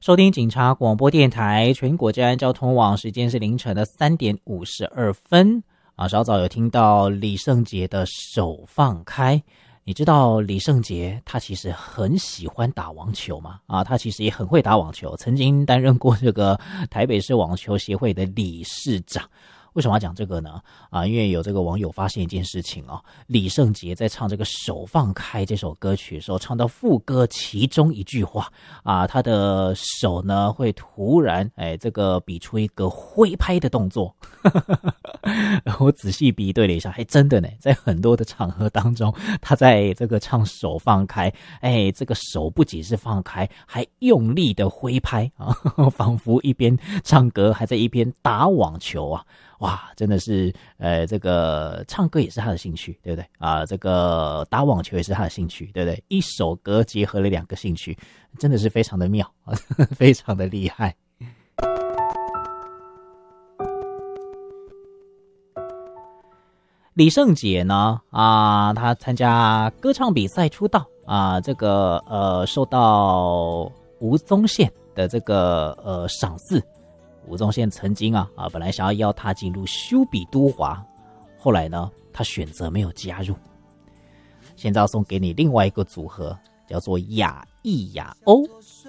收听警察广播电台全国治安交通网，时间是凌晨的3点52分啊。稍早有听到李圣杰的手放开，你知道李圣杰他其实很喜欢打网球吗？啊，他其实也很会打网球，曾经担任过这个台北市网球协会的理事长。为什么要讲这个呢？啊，因为有这个网友发现一件事情哦，李圣杰在唱这个手放开这首歌曲的时候，唱到副歌其中一句话啊，他的手呢会突然这个比出一个挥拍的动作。我仔细比对了一下，还真的呢，在很多的场合当中，他在这个唱手放开，这个手不仅是放开，还用力的挥拍啊，仿佛一边唱歌还在一边打网球啊。哇，真的是，这个唱歌也是他的兴趣，对不对啊？这个打网球也是他的兴趣，对不对？一首歌结合了2个兴趣，真的是非常的妙，非常的厉害。李圣杰呢，他参加歌唱比赛出道啊，这个受到吴宗宪的这个赏识。吴宗宪曾经本来想要邀他进入修比都华，后来呢，他选择没有加入。现在要送给你另外一个组合，叫做亚裔亚欧。